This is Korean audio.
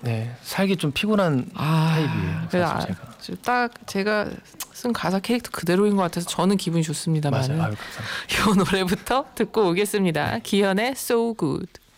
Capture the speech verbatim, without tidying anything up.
네, 살기 좀 피곤한 아, 타입이에요. 그래서 사실 아, 제가. 딱 제가 쓴 가사 캐릭터 그대로인 것 같아서 저는 기분이 좋습니다만 맞아요. 아유, 감사합니다. 이 노래부터 듣고 오겠습니다. 기현의 So Good.